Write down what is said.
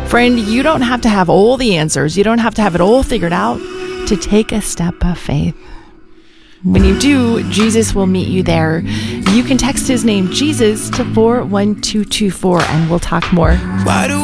Friend, you don't have to have all the answers. You don't have to have it all figured out to take a step of faith. When you do, Jesus will meet you there. You can text his name, Jesus, to 41224, and we'll talk more.